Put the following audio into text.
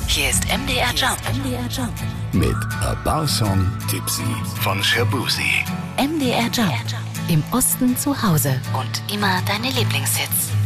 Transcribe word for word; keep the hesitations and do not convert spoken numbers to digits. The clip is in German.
Hier ist M D R Jump. M D R Jump. Mit A Bar Song Tipsy von Shabuzi. M D R Jump. Im Osten zu Hause und immer deine Lieblingshits.